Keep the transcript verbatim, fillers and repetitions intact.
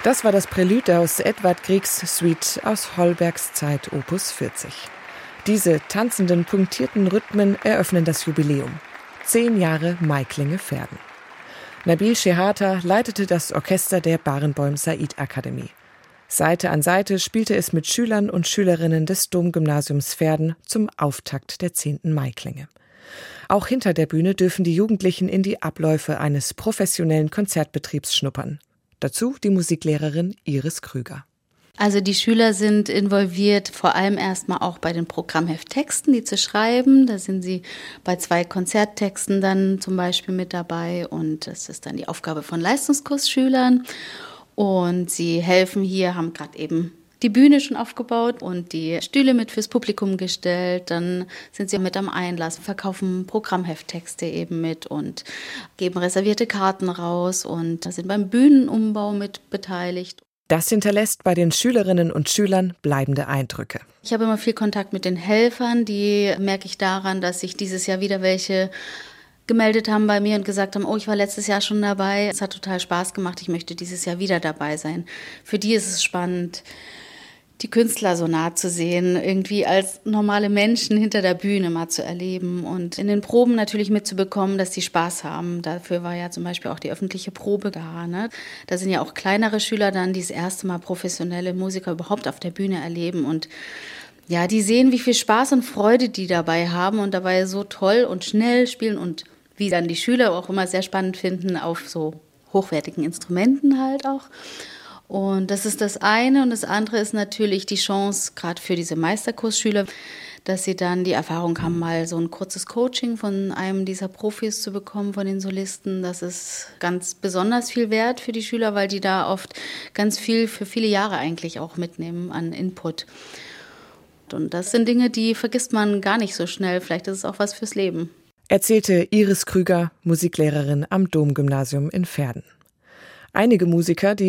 Das war das Prälude aus Edvard Griegs Suite aus Holbergs Zeit Opus vierzig. Diese tanzenden, punktierten Rhythmen eröffnen das Jubiläum. Zehn Jahre Maiklinge Verden. Nabil Shehata leitete das Orchester der Barenboim Said Akademie. Seite an Seite spielte es mit Schülern und Schülerinnen des Domgymnasiums Verden zum Auftakt der zehnten Maiklinge. Auch hinter der Bühne dürfen die Jugendlichen in die Abläufe eines professionellen Konzertbetriebs schnuppern. Dazu die Musiklehrerin Iris Krüger. Also die Schüler sind involviert, vor allem erstmal auch bei den Programmhefttexten, die zu schreiben. Da sind sie bei zwei Konzerttexten dann zum Beispiel mit dabei und das ist dann die Aufgabe von Leistungskursschülern. Und sie helfen hier, haben gerade eben die Bühne schon aufgebaut und die Stühle mit fürs Publikum gestellt. Dann sind sie mit am Einlass, verkaufen Programmhefttexte eben mit und geben reservierte Karten raus und sind beim Bühnenumbau mit beteiligt. Das hinterlässt bei den Schülerinnen und Schülern bleibende Eindrücke. Ich habe immer viel Kontakt mit den Helfern, die merke ich daran, dass sich dieses Jahr wieder welche gemeldet haben bei mir und gesagt haben, oh, ich war letztes Jahr schon dabei, es hat total Spaß gemacht, ich möchte dieses Jahr wieder dabei sein. Für die ist es spannend, die Künstler so nah zu sehen, irgendwie als normale Menschen hinter der Bühne mal zu erleben und in den Proben natürlich mitzubekommen, dass die Spaß haben. Dafür war ja zum Beispiel auch die öffentliche Probe da. Ne? Da sind ja auch kleinere Schüler dann, die das erste Mal professionelle Musiker überhaupt auf der Bühne erleben und ja, die sehen, wie viel Spaß und Freude die dabei haben und dabei so toll und schnell spielen und wie dann die Schüler auch immer sehr spannend finden auf so hochwertigen Instrumenten halt auch. Und das ist das eine. Und das andere ist natürlich die Chance, gerade für diese Meisterkursschüler, dass sie dann die Erfahrung haben, mal so ein kurzes Coaching von einem dieser Profis zu bekommen, von den Solisten. Das ist ganz besonders viel wert für die Schüler, weil die da oft ganz viel für viele Jahre eigentlich auch mitnehmen an Input. Und das sind Dinge, die vergisst man gar nicht so schnell. Vielleicht ist es auch was fürs Leben. Erzählte Iris Krüger, Musiklehrerin am Domgymnasium in Verden. Einige Musiker, die